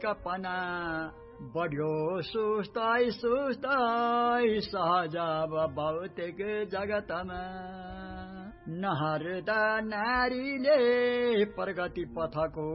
कपना बढ्यो सुस्ताई सहज भौतिक जगतमा नहर्दा नारीले प्रगति पथको